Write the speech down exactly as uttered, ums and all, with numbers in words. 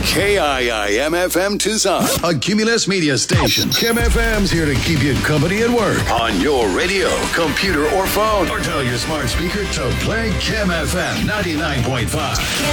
K I I M F M Tucson, a Cumulus media station. Kim F M's here to keep you company at work, on your radio, computer, or phone. Or tell your smart speaker to play Kim F M ninety-nine point five.